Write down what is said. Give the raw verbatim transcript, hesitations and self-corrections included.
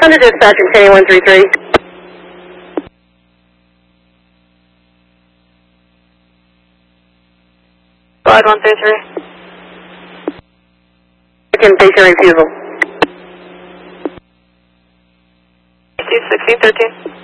Under dispatch from Kenny one three three. Five one three three. Second patient refusal. sixteen thirteen.